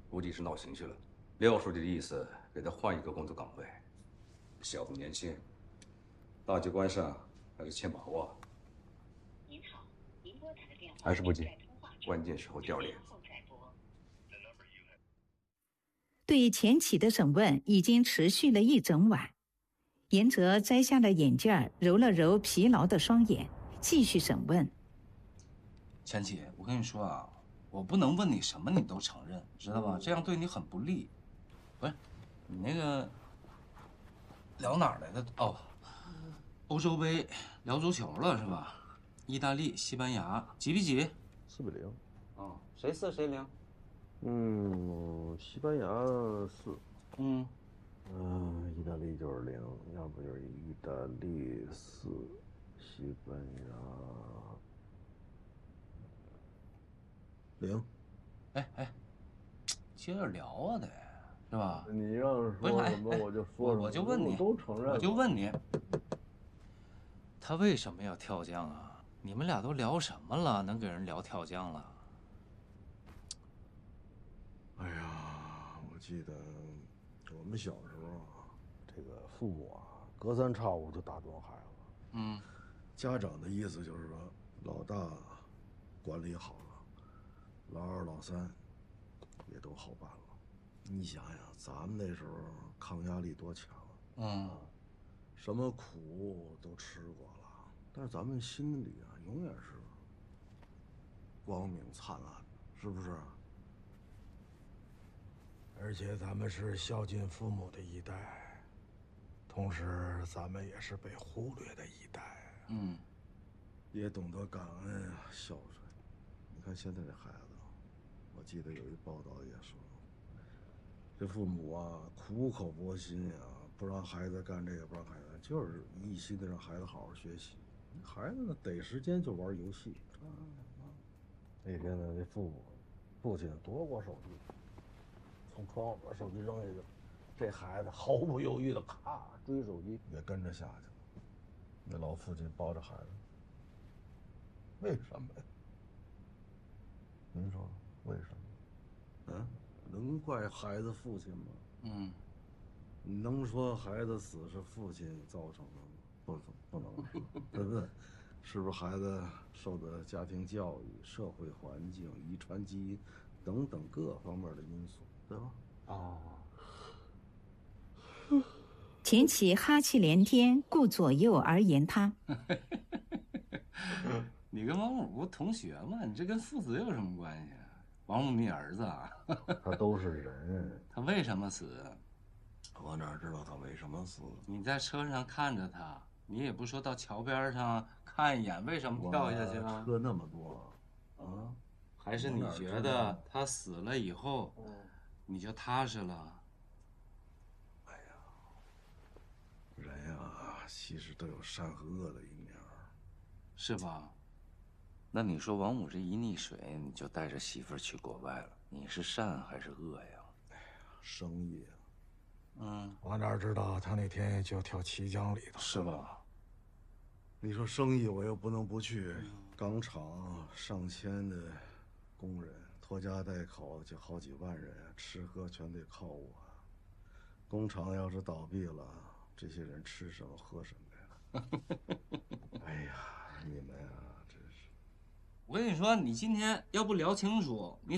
估计是闹情绪了。廖书记的意思，给他换一个工作岗位。小子年轻，大局观上还是欠把握。 您好，您拨打的电话还是不急， 在通话中， 关键时候掉脸子。 后再拨。 对钱启的审问已经持续了一整晚。严哲摘下了眼镜，揉了揉疲劳的双眼，继续审问。 钱启，我跟你说啊，我不能问你什么你都承认，知道吧？这样对你很不利。不是，你那个聊哪儿来的？哦，欧洲杯聊足球了是吧？意大利、西班牙几比几 4-0。 哦，谁4谁0？ 西班牙4。意大利就是0，要不就是意大利4，西班牙0。 哎，接着聊啊得，是吧？ 你让说什么我就说什么， 我就问你， 我都承认。 我就问你，他为什么要跳降啊？你们俩都聊什么了？能给人聊跳降了？ 哎呀，我记得我们小时候啊，这个父母啊，隔三差五就打断孩子。家长的意思就是说，老大管理好了，老二、老三也都好办了。你想想，咱们那时候抗压力多强啊！什么苦都吃过了，但是咱们心里啊，永远是光明灿烂的，是不是？而且咱们是孝敬父母的一代，同时咱们也是被忽略的一代。也懂得感恩啊，孝顺。你看现在这孩子，我记得有一报道也说，这父母啊苦口婆心啊，不让孩子干这个，不让孩子干，就是一心的让孩子好好学习。孩子呢逮时间就玩游戏。那天呢，这父亲夺过手机，从窗户把手机扔下去，这孩子毫不犹豫的咔追手机也跟着下去了。那老父亲抱着孩子，为什么呀？您说为什么？能怪孩子父亲吗？你能说孩子死是父亲造成的吗？不能说，对不对？是不是孩子受的家庭教育、社会环境、遗传基因等等各方面的因素，对吧？ 钱启哈气连天，顾左右而言他。 你跟王母不同学吗？你这跟父子有什么关系啊？王母你儿子啊？ 他都是人， 他为什么死？ 我哪知道他为什么死？ 你在车上看着他，你也不说到桥边上看一眼，为什么跳下去啊？ 车那么多，啊？ 还是你觉得他死了以后，你就踏实了？ 人呀，其实都有善和恶的一面， 是吧？那你说王母这一溺水，你就带着媳妇儿去国外了，你是善还是恶呀？ 生意啊。 我哪知道他那天就跳綦江里头， 是吧？ 你说生意我又不能不去，钢厂上千的工人，拖家带口就好几万人，吃喝全得靠我。工厂要是倒闭了，这些人吃什么喝什么呀？哎呀，你们呀，真是！ 我跟你说，你今天要不聊清楚，你